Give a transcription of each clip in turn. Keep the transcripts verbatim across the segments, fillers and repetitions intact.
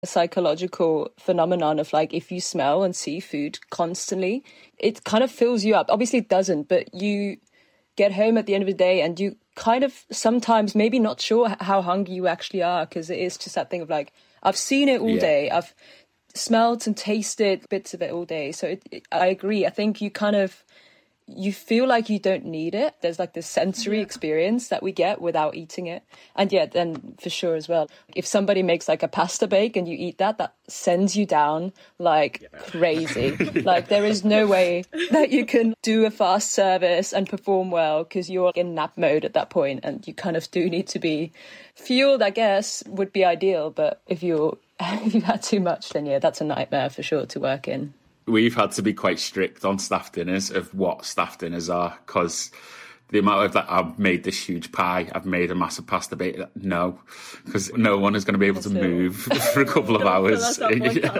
a psychological phenomenon of like, if you smell and see food constantly, it kind of fills you up. Obviously it doesn't, but you get home at the end of the day and you kind of sometimes maybe not sure how hungry you actually are, because it is just that thing of like, I've seen it all yeah. day. I've smelled and tasted bits of it all day. So it, it, I agree. I think you kind of, you feel like you don't need it. There's like this sensory yeah. experience that we get without eating it. And yeah, then for sure as well, if somebody makes like a pasta bake and you eat that, that sends you down like yeah. crazy. Like there is no way that you can do a fast service and perform well, because you're in nap mode at that point, and you kind of do need to be fueled, I guess, would be ideal. But if you're if you've had too much, then yeah, that's a nightmare for sure to work in. We've had to be quite strict on staff dinners of what staff dinners are, because the amount of that, I've made this huge pie, I've made a massive pasta bake. No, because no one is going to be able to move for a couple of hours. Put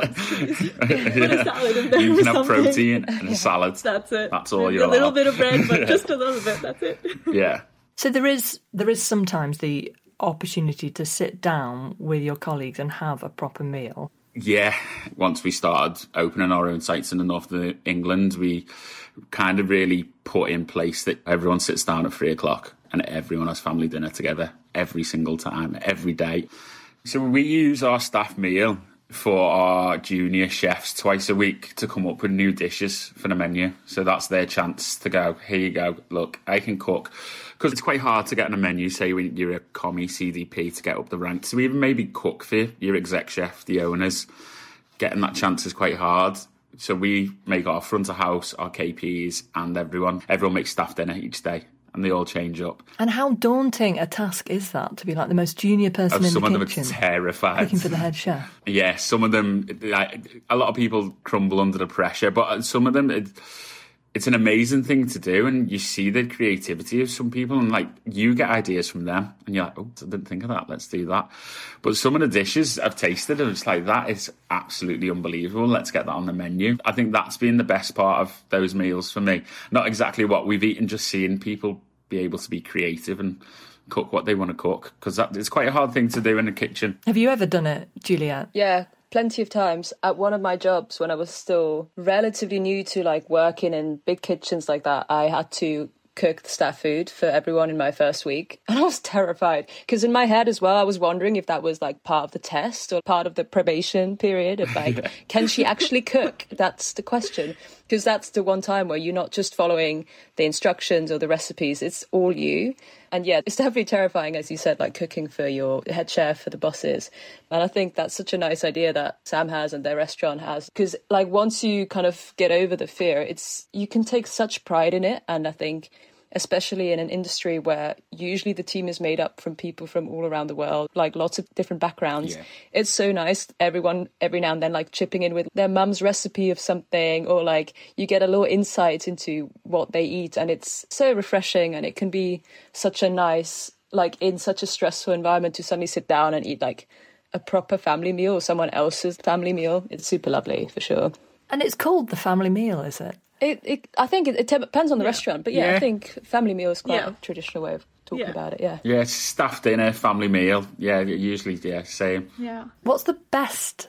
a salad in there. You can have something. protein and a salad. That's it. That's all A you're little allowed. bit of bread, but just a little bit. That's it. Yeah. So there is there is sometimes the opportunity to sit down with your colleagues and have a proper meal. Yeah, once we started opening our own sites in the north of England, we kind of really put in place that everyone sits down at three o'clock and everyone has family dinner together every single time, every day. So we use our staff meal for our junior chefs twice a week to come up with new dishes for the menu. So that's their chance to go, here you go, look, I can cook. Because it's quite hard to get on a menu, say when you're a commie C D P, to get up the ranks. So even maybe cook for your exec chef, the owners, getting that chance is quite hard. So we make our front of house, our K Ps, and everyone. Everyone makes staff dinner each day, and they all change up. And how daunting a task is that, to be like the most junior person oh, in the kitchen? Some of them are terrified. Cooking for the head chef. Yeah, some of them, like, a lot of people crumble under the pressure, but some of them, it, it's an amazing thing to do, and you see the creativity of some people, and like you get ideas from them, and you're like, oh, I didn't think of that, let's do that. But some of the dishes I've tasted, and it's like, that is absolutely unbelievable, let's get that on the menu. I think that's been the best part of those meals for me. Not exactly what we've eaten, just seeing people be able to be creative and cook what they want to cook, because it's quite a hard thing to do in the kitchen. Have you ever done it, Juliet? Yeah, plenty of times. At one of my jobs, when I was still relatively new to like working in big kitchens like that, I had to cook the staff food for everyone in my first week, and I was terrified, because in my head as well I was wondering if that was like part of the test or part of the probation period of like, can she actually cook? That's the question, because that's the one time where you're not just following the instructions or the recipes, it's all you. And yeah, it's definitely terrifying, as you said, like cooking for your head chef, for the bosses. And I think that's such a nice idea that Sam has and their restaurant has, because like once you kind of get over the fear, it's you can take such pride in it. And I think especially in an industry where usually the team is made up from people from all around the world, like lots of different backgrounds. Yeah. It's so nice, everyone every now and then like chipping in with their mum's recipe of something, or like you get a little insight into what they eat, and it's so refreshing. And it can be such a nice, like in such a stressful environment, to suddenly sit down and eat like a proper family meal or someone else's family meal. It's super lovely for sure. And it's called the family meal, is it? It, it, I think it, it depends on the yeah. restaurant, but yeah, yeah, I think family meal is quite yeah. a traditional way of talking yeah. about it, yeah. Yeah, it's staff dinner, family meal. Yeah, usually, yeah, same. Yeah. What's the best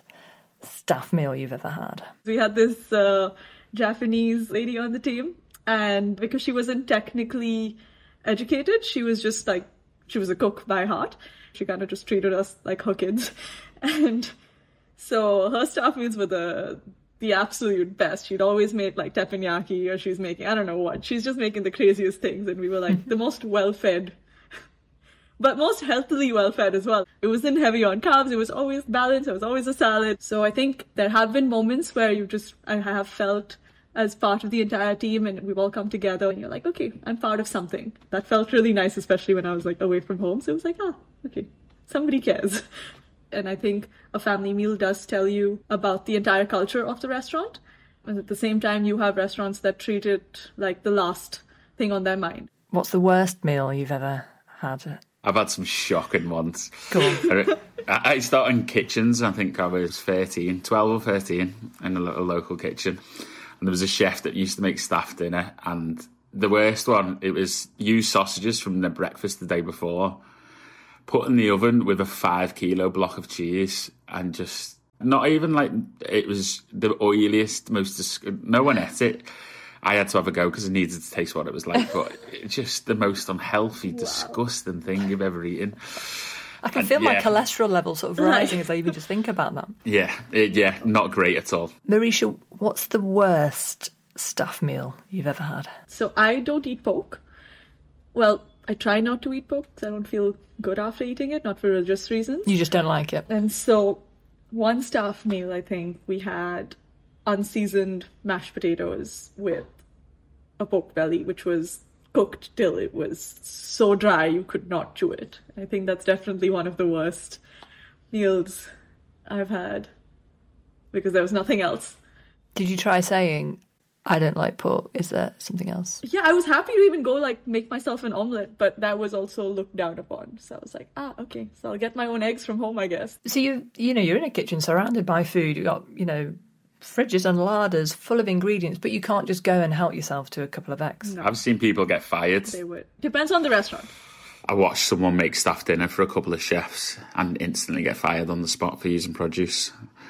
staff meal you've ever had? We had this uh, Japanese lady on the team, and because she wasn't technically educated, she was just like, she was a cook by heart. She kind of just treated us like her kids. And so her staff meals were the... the absolute best. She'd always make like teppanyaki, or she was making, I don't know what. She's just making the craziest things. And we were like the most well-fed, but most healthily well-fed as well. It wasn't heavy on carbs. It was always balanced. It was always a salad. So I think there have been moments where you just, I have felt as part of the entire team, and we've all come together and you're like, okay, I'm part of something. That felt really nice, especially when I was like away from home. So it was like, ah, okay, somebody cares. And I think a family meal does tell you about the entire culture of the restaurant. And at the same time, you have restaurants that treat it like the last thing on their mind. What's the worst meal you've ever had? I've had some shocking ones. Go on. I started in kitchens, I think I was thirteen, twelve or thirteen, in a little local kitchen. And there was a chef that used to make staff dinner. And the worst one, it was used sausages from the breakfast the day before, put in the oven with a five kilo block of cheese, and just Not even like it was the oiliest, most... Dis- no one ate it. I had to have a go because I needed to taste what it was like, but it's just the most unhealthy, wow. disgusting thing you've ever eaten. I can and, feel yeah. my cholesterol level sort of rising as I even just think about that. Yeah, it, yeah, not great at all. Marisha, what's the worst staff meal you've ever had? So I don't eat pork. Well, I try not to eat pork because I don't feel good after eating it, not for religious reasons. You just don't like it. And so one staff meal, I think, we had unseasoned mashed potatoes with a pork belly, which was cooked till it was so dry you could not chew it. I think that's definitely one of the worst meals I've had because there was nothing else. Did you try saying, I don't like pork? Is there something else? Yeah, I was happy to even go like make myself an omelette, but that was also looked down upon. So I was like, ah, okay, so I'll get my own eggs from home, I guess. So you, you know, you're in a kitchen surrounded by food. You've got, you know, fridges and larders full of ingredients, but you can't just go and help yourself to a couple of eggs. No. I've seen people get fired. They would. Depends on the restaurant. I watched someone make staff dinner for a couple of chefs and instantly get fired on the spot for using produce.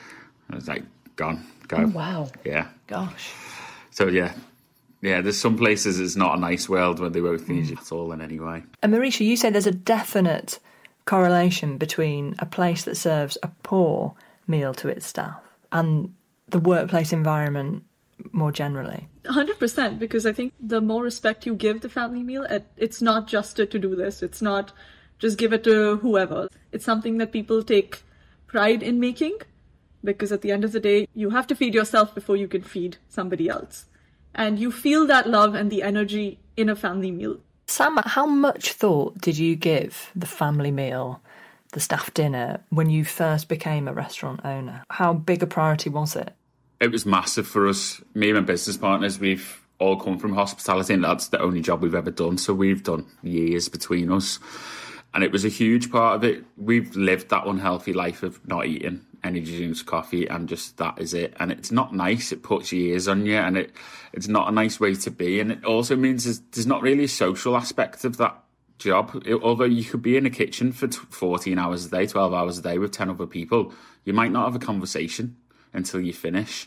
I was like, gone, go. Oh, wow. Yeah. Gosh. So, yeah. Yeah, there's some places it's not a nice world where they won't feed you at all in any way. And Marisha, you say there's a definite correlation between a place that serves a poor meal to its staff and the workplace environment more generally. one hundred percent, because I think the more respect you give the family meal, it's not just a to-do list. It's not just give it to whoever. It's something that people take pride in making, because at the end of the day, you have to feed yourself before you can feed somebody else. And you feel that love and the energy in a family meal. Sam, how much thought did you give the family meal, the staff dinner, when you first became a restaurant owner? How big a priority was it? It was massive for us. Me and my business partners, we've all come from hospitality, and that's the only job we've ever done. So we've done years between us. And it was a huge part of it. We've lived that unhealthy life of not eating energy drinks, coffee, and just that is it. And it's not nice. It puts years on you, and it it's not a nice way to be. And it also means there's, there's not really a social aspect of that job. It, although you could be in a kitchen for fourteen hours a day, twelve hours a day with ten other people, you might not have a conversation until you finish.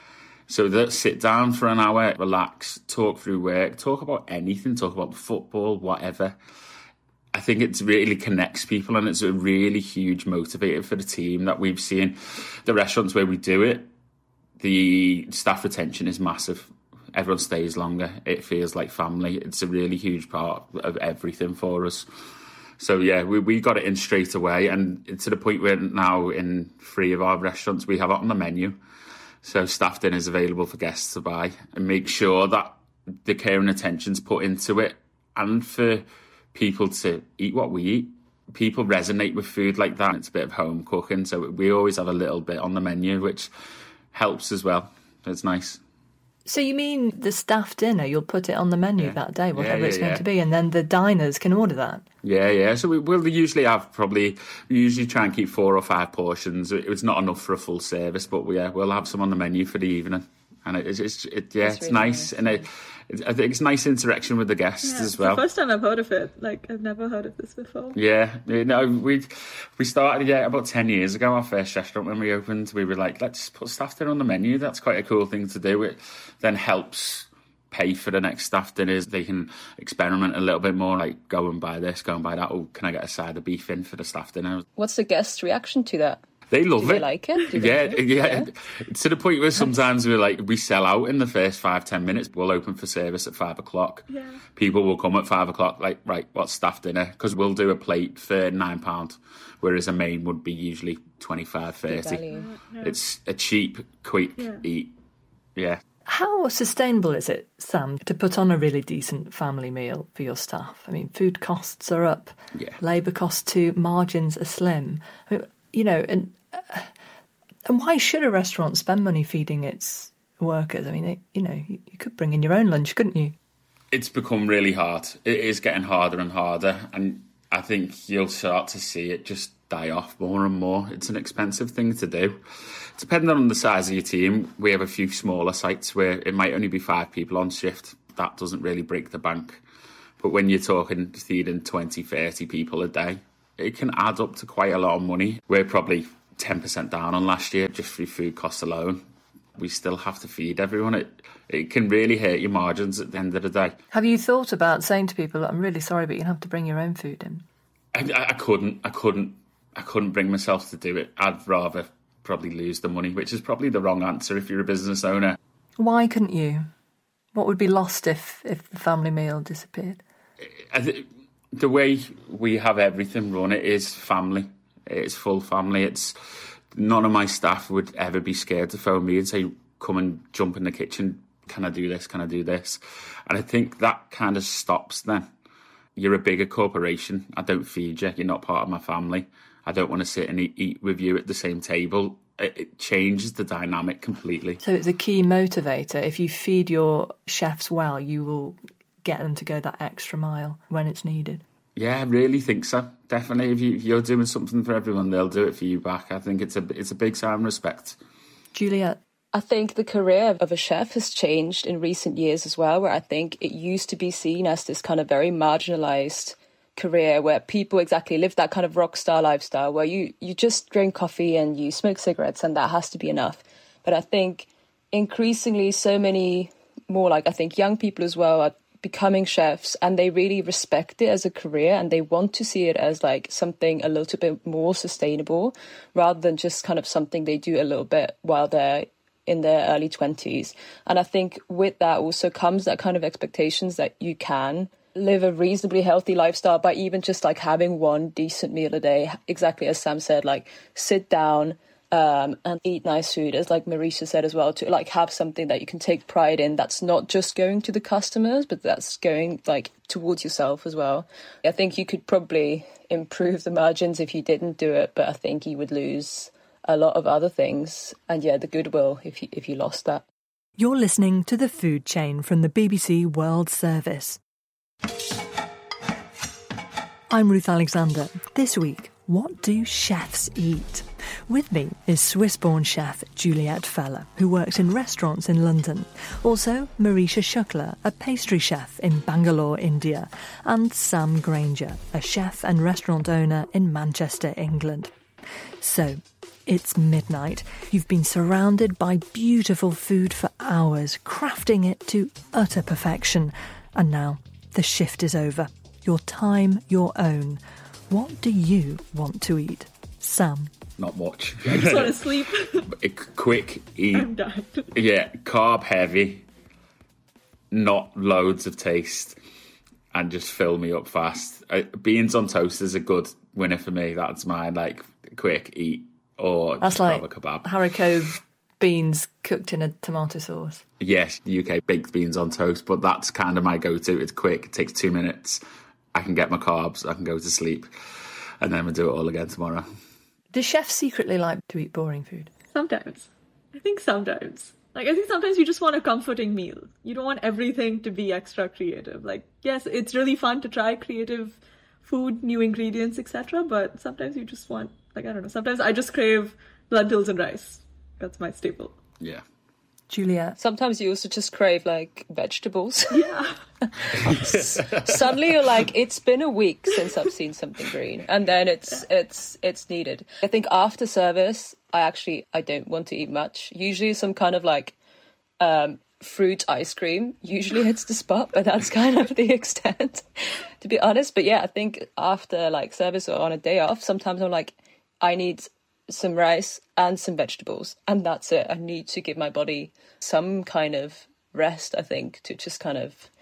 So that sit down for an hour, relax, talk through work, talk about anything, talk about football, whatever. I think it really connects people, and it's a really huge motivator for the team that we've seen. The restaurants where we do it, the staff retention is massive. Everyone stays longer. It feels like family. It's a really huge part of everything for us. So, yeah, we, we got it in straight away, and to the point where now in three of our restaurants, we have it on the menu. So staff dinner is available for guests to buy, and make sure that the care and attention's put into it, and for people to eat what we eat. People resonate with food like that. It's a bit of home cooking, so we always have a little bit on the menu, which helps as well. It's nice. So you mean the staff dinner, you'll put it on the menu yeah. that day, whatever yeah, yeah, it's going yeah. to be, and then the diners can order that? Yeah, yeah. So we, we'll usually have probably, we usually try and keep four or five portions. It, it's not enough for a full service, but we, yeah, we'll have some on the menu for the evening. And it, it's, it's it, yeah, That's it's really nice. nice. And it, it, I think it's nice interaction with the guests Yeah, as well. It's the first time I've heard of it. Like, I've never heard of this before. Yeah, you know, we we started yeah about ten years ago. Our first restaurant when we opened, we were like, let's put staff dinner on the menu. That's quite a cool thing to do. It then helps pay for the next staff dinners. They can experiment a little bit more, like go and buy this, go and buy that. Oh, can I get a side of beef in for the staff dinner? What's the guest's reaction to that? They love Do it. they like it? Do they Yeah, like it? yeah, Yeah. To the point where sometimes we're like, we sell out in the first five, ten minutes. We'll open for service at five o'clock. Yeah. People will come at five o'clock, like, right, what's staff dinner? Because we'll do a plate for nine pounds, whereas a main would be usually twenty-five, thirty. value. Yeah. It's a cheap, quick Yeah. eat. Yeah. How sustainable is it, Sam, to put on a really decent family meal for your staff? I mean, food costs are up, Yeah. labour costs too, margins are slim. I mean, you know, and uh, and why should a restaurant spend money feeding its workers? I mean, it, you know, you, you could bring in your own lunch, couldn't you? It's become really hard. It is getting harder and harder, and I think you'll start to see it just die off more and more. It's an expensive thing to do. Depending on the size of your team, we have a few smaller sites where it might only be five people on shift. That doesn't really break the bank. But when you're talking feeding twenty, thirty people a day, it can add up to quite a lot of money. We're probably ten percent down on last year just through food costs alone. We still have to feed everyone. It it can really hurt your margins at the end of the day. Have you thought about saying to people, I'm really sorry, but you have to bring your own food in? I, I couldn't. I couldn't. I couldn't bring myself to do it. I'd rather probably lose the money, which is probably the wrong answer if you're a business owner. Why couldn't you? What would be lost if, if the family meal disappeared? The way we have everything run, it is family. It's full family. It's none of my staff would ever be scared to phone me and say, come and jump in the kitchen. Can I do this? Can I do this? And I think that kind of stops then. You're a bigger corporation. I don't feed you. You're not part of my family. I don't want to sit and eat, eat with you at the same table. It, it changes the dynamic completely. So it's a key motivator. If you feed your chefs well, you will get them to go that extra mile when it's needed. Yeah, I really think so. Definitely. If, you, if you're doing something for everyone, they'll do it for you back. I think it's a, it's a big sign of respect. Juliet? I think the career of a chef has changed in recent years as well, where I think it used to be seen as this kind of very marginalised career where people exactly live that kind of rock star lifestyle where you, you just drink coffee and you smoke cigarettes and that has to be enough. But I think increasingly so many more, like I think young people as well are becoming chefs and they really respect it as a career and they want to see it as like something a little bit more sustainable rather than just kind of something they do a little bit while they're in their early twenties. And I think with that also comes that kind of expectations that you can live a reasonably healthy lifestyle by even just like having one decent meal a day, exactly as Sam said, like sit down um, and eat nice food, as like Marisha said as well, to like have something that you can take pride in that's not just going to the customers, but that's going like towards yourself as well. I think you could probably improve the margins if you didn't do it, but I think you would lose a lot of other things. And yeah, the goodwill if you, if you lost that. You're listening to The Food Chain from the B B C World Service. I'm Ruth Alexander. This week, what do chefs eat? With me is Swiss-born chef Juliet Feller, who works in restaurants in London. Also, Marisha Shukla, a pastry chef in Bangalore, India. And Sam Granger, a chef and restaurant owner in Manchester, England. So, it's midnight. You've been surrounded by beautiful food for hours, crafting it to utter perfection. And now, the shift is over. Your time, your own. What do you want to eat? Sam? Not much. I just want to sleep. Quick, eat. I'm done. Yeah, carb heavy, not loads of taste, and just fill me up fast. Uh, beans on toast is a good winner for me. That's mine. Like, quick, eat, or That's just like have a kebab. Haricot beans cooked in a tomato sauce. Yes, U K baked beans on toast, but that's kind of my go-to. It's quick, it takes two minutes. I can get my carbs, I can go to sleep, and then we'll do it all again tomorrow. Do chefs secretly like to eat boring food? Sometimes. I think sometimes. Like, I think sometimes you just want a comforting meal. You don't want everything to be extra creative. Like, yes, it's really fun to try creative food, new ingredients, et cetera. But sometimes you just want, like, I don't know, sometimes I just crave lentils and rice. That's my staple. Yeah. Juliet? Sometimes you also just crave like vegetables. Yeah. Suddenly you're like, it's been a week since I've seen something green, and then it's it's it's needed. I think after service, I actually I don't want to eat much. Usually some kind of like um, fruit ice cream usually hits the spot, but that's kind of the extent, to be honest. But yeah, I think after like service or on a day off, sometimes I'm like, I need some rice and some vegetables, and that's it. I need to give my body some kind of rest, I think, to just kind of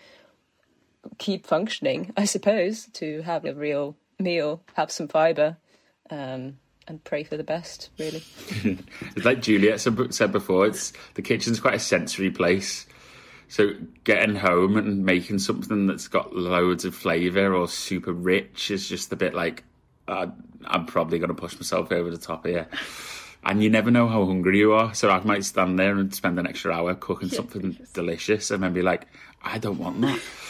keep functioning, I suppose, to have a real meal, have some fibre, um, and pray for the best, really. It's like Juliet said before, it's the kitchen's quite a sensory place. So getting home and making something that's got loads of flavour or super rich is just a bit like, uh, I'm probably going to push myself over the top here. And you never know how hungry you are. So I might stand there and spend an extra hour cooking yeah, something delicious. delicious and then be like, I don't want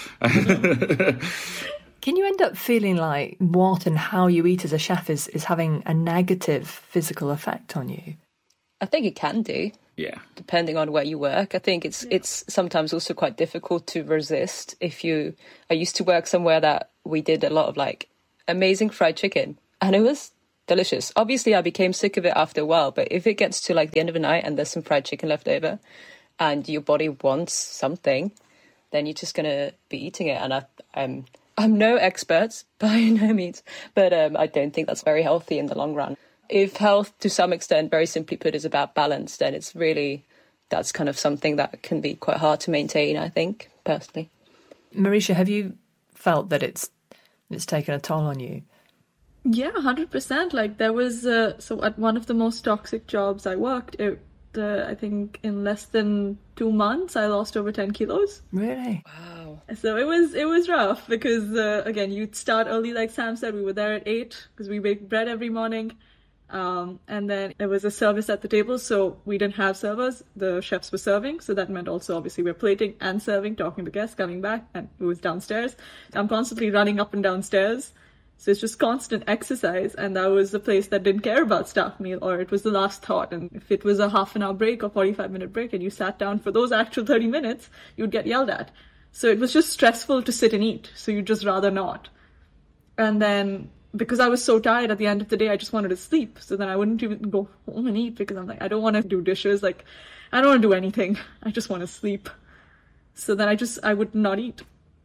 that. Can you end up feeling like what and how you eat as a chef is, is having a negative physical effect on you? I think it can do. Yeah. Depending on where you work. I think it's yeah. it's sometimes also quite difficult to resist if you... I used to work somewhere that we did a lot of like amazing fried chicken, and it was delicious. Obviously, I became sick of it after a while, but if it gets to like the end of the night and there's some fried chicken left over and your body wants something, then you're just going to be eating it. And I, I'm, I'm no expert by no means, but um, I don't think that's very healthy in the long run. If health, to some extent, very simply put, is about balance, then it's really, that's kind of something that can be quite hard to maintain, I think, personally. Marisha, have you felt that it's it's taken a toll on you? Yeah, one hundred percent. Like there was, uh, so at one of the most toxic jobs I worked, it, uh, I think in less than two months, I lost over ten kilos. Really? Wow. So it was it was rough because, uh, again, you'd start early, like Sam said. We were there at eight because we bake bread every morning. Um, and then there was a service at the table, so we didn't have servers. The chefs were serving, so that meant also obviously we're plating and serving, talking to guests, coming back, and it was downstairs. I'm constantly running up and downstairs, so it's just constant exercise. And that was a place that didn't care about staff meal, or it was the last thought. And if it was a half an hour break or forty-five minute break and you sat down for those actual thirty minutes, you'd get yelled at. So it was just stressful to sit and eat, so you'd just rather not. And then because I was so tired at the end of the day, I just wanted to sleep. So then I wouldn't even go home and eat because I'm like, I don't want to do dishes. Like, I don't want to do anything. I just want to sleep. So then I just, I would not eat.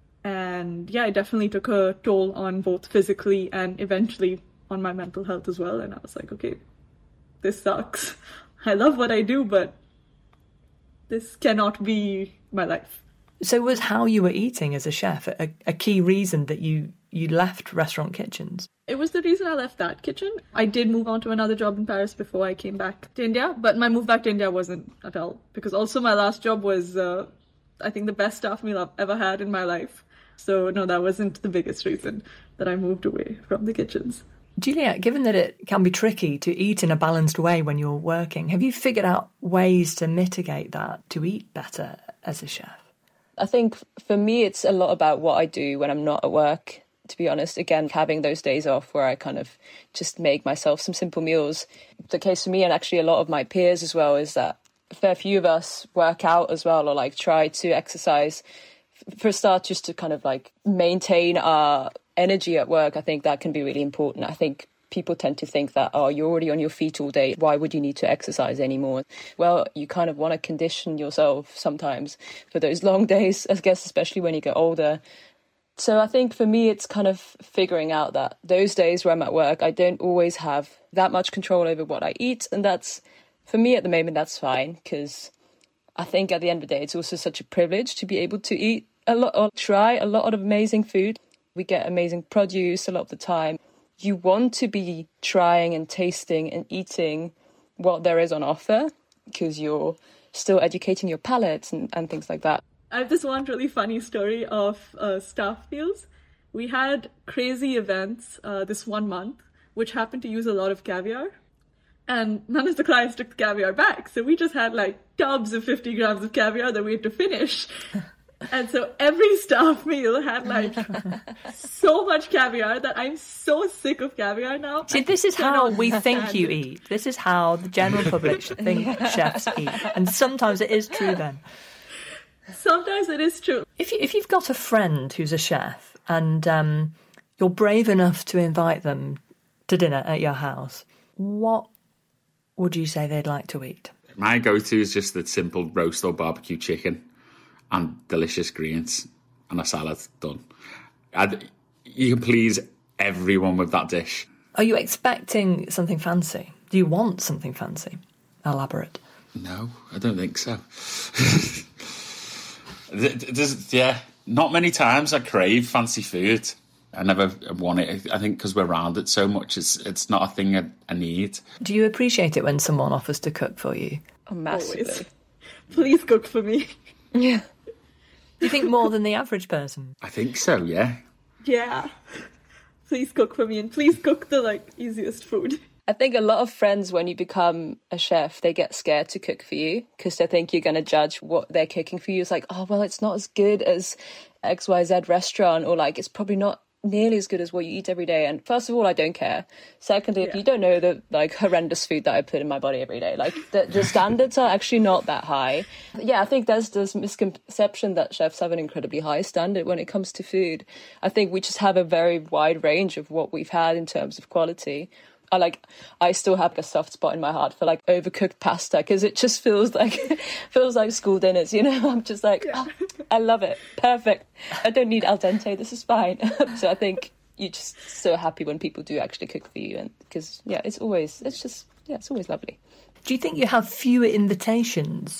And yeah, it definitely took a toll on both physically and eventually on my mental health as well. And I was like, okay, this sucks. I love what I do, but this cannot be my life. So was how you were eating as a chef a, a key reason that you, you left restaurant kitchens? It was the reason I left that kitchen. I did move on to another job in Paris before I came back to India, but my move back to India wasn't at all, because also my last job was, uh, I think, the best staff meal I've ever had in my life. So no, that wasn't the biggest reason that I moved away from the kitchens. Juliette, given that it can be tricky to eat in a balanced way when you're working, have you figured out ways to mitigate that, to eat better as a chef? I think for me, it's a lot about what I do when I'm not at work, to be honest. Again, having those days off where I kind of just make myself some simple meals. The case for me, and actually a lot of my peers as well, is that a fair few of us work out as well, or like try to exercise. For a start, just to kind of like maintain our energy at work, I think that can be really important. I think people tend to think that, oh, you're already on your feet all day, why would you need to exercise anymore? Well, you kind of want to condition yourself sometimes for those long days, I guess, especially when you get older. So I think for me, it's kind of figuring out that those days where I'm at work, I don't always have that much control over what I eat. And that's, for me at the moment, that's fine, because I think at the end of the day, it's also such a privilege to be able to eat a lot or try a lot of amazing food. We get amazing produce a lot of the time. You want to be trying and tasting and eating what there is on offer, because you're still educating your palate and, and things like that. I have this one really funny story of uh, staff meals. We had crazy events uh, this one month, which happened to use a lot of caviar. And none of the clients took the caviar back. So we just had like tubs of fifty grams of caviar that we had to finish. And so every staff meal had like so much caviar that I'm so sick of caviar now. See, this is how we think you eat. This is how the general public think chefs eat. And sometimes it is true then. Sometimes it is true. If, you, if you've got a friend who's a chef and um, you're brave enough to invite them to dinner at your house, what would you say they'd like to eat? My go-to is just the simple roast or barbecue chicken and delicious greens and a salad, done. I'd, you can please everyone with that dish. Are you expecting something fancy? Do you want something fancy? Elaborate. No, I don't think so. There's, yeah, not many times I crave fancy food. I never want it. I think because we're around it so much, it's it's not a thing I, I need. Do you appreciate it when someone offers to cook for you? Oh, massively. Always. Please cook for me. Yeah. Do you think more than the average person? I think so, yeah. Yeah. Please cook for me, and please cook the like easiest food. I think a lot of friends, when you become a chef, they get scared to cook for you because they think you're going to judge what they're cooking for you. It's like, oh, well, it's not as good as X Y Z restaurant, or like it's probably not nearly as good as what you eat every day. And first of all, I don't care. Secondly, Yeah. you don't know the like horrendous food that I put in my body every day. Like the, the standards are actually not that high. Yeah, I think there's this misconception that chefs have an incredibly high standard when it comes to food. I think we just have a very wide range of what we've had in terms of quality. I like, I still have a soft spot in my heart for like overcooked pasta because it just feels like feels like school dinners, you know. I'm just like, oh, I love it, perfect. I don't need al dente. This is fine. So I think you're just so happy when people do actually cook for you, and because yeah, it's always it's just yeah, it's always lovely. Do you think you have fewer invitations